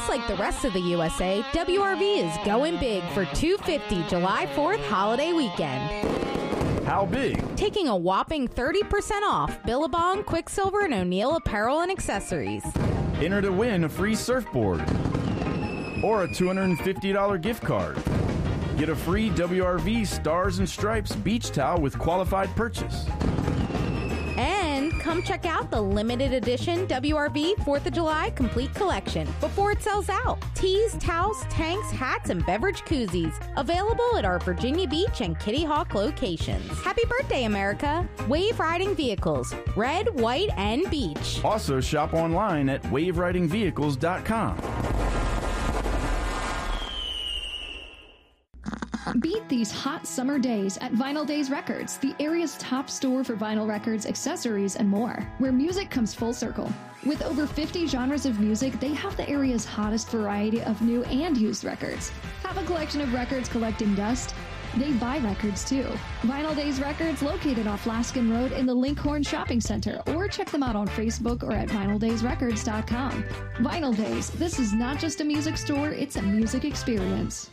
Just like the rest of the USA, WRV is going big for 250 July 4th holiday weekend. How big? Taking a whopping 30% off Billabong, Quicksilver, and O'Neill apparel and accessories. Enter to win a free surfboard or a $250 gift card. Get a free WRV Stars and Stripes beach towel with qualified purchase. And come check out the limited edition WRV 4th of July complete collection before it sells out. Tees, towels, tanks, hats, and beverage koozies. Available at our Virginia Beach and Kitty Hawk locations. Happy birthday, America. Wave Riding Vehicles. Red, white, and beach. Also shop online at waveridingvehicles.com. Beat these hot summer days at Vinyl Days Records, the area's top store for vinyl records, accessories, and more, where music comes full circle. With over 50 genres of music, they have the area's hottest variety of new and used records. Have a collection of records collecting dust? They buy records too. Vinyl Days Records, located off Laskin Road in the Linkhorn Shopping Center, or check them out on Facebook or at vinyldaysrecords.com. Vinyl Days, this is not just a music store, it's a music experience.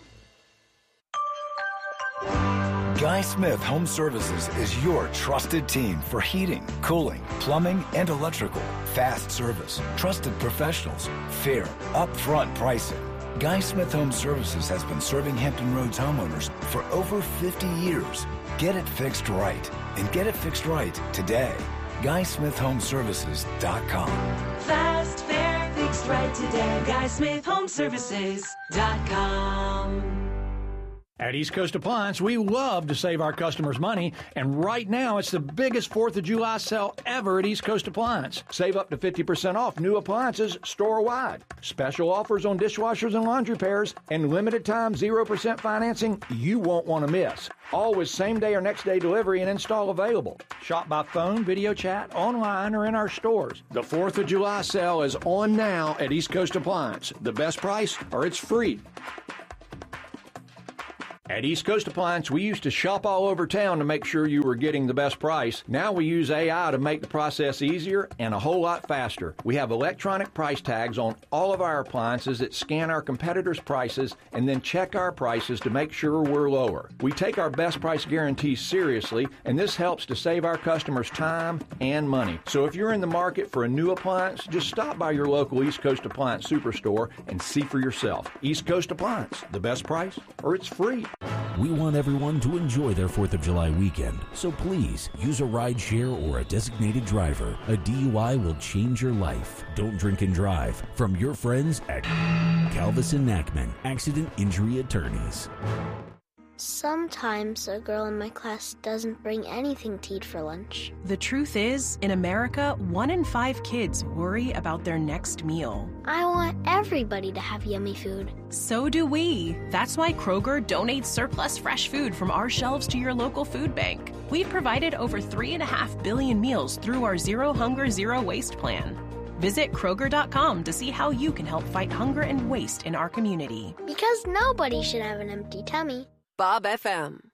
Guy Smith Home Services is your trusted team for heating, cooling, plumbing, and electrical. Fast service, trusted professionals, fair, upfront pricing. Guy Smith Home Services has been serving Hampton Roads homeowners for over 50 years. Get it fixed right, and get it fixed right today. GuySmithHomeservices.com. Fast, fair, fixed right today. GuySmithHomeservices.com. At East Coast Appliance, we love to save our customers money, and right now it's the biggest 4th of July sale ever at East Coast Appliance. Save up to 50% off new appliances store-wide. Special offers on dishwashers and laundry pairs, and limited time 0% financing you won't want to miss. All with same-day or next-day delivery and install available. Shop by phone, video chat, online, or in our stores. The 4th of July sale is on now at East Coast Appliance. The best price, or it's free. At East Coast Appliance, we used to shop all over town to make sure you were getting the best price. Now we use AI to make the process easier and a whole lot faster. We have electronic price tags on all of our appliances that scan our competitors' prices and then check our prices to make sure we're lower. We take our best price guarantees seriously, and this helps to save our customers time and money. So if you're in the market for a new appliance, just stop by your local East Coast Appliance Superstore and see for yourself. East Coast Appliance, the best price, or it's free. We want everyone to enjoy their 4th of July weekend, so please use a ride share or a designated driver. A DUI will change your life. Don't drink and drive. From your friends at Calvis and Nachman, Accident Injury Attorneys. Sometimes a girl in my class doesn't bring anything to eat for lunch. The truth is, in America, 1 in 5 kids worry about their next meal. I want everybody to have yummy food. So do we. That's why Kroger donates surplus fresh food from our shelves to your local food bank. We've provided over 3.5 billion meals through our Zero Hunger, Zero Waste plan. Visit Kroger.com to see how you can help fight hunger and waste in our community. Because nobody should have an empty tummy. Bob FM.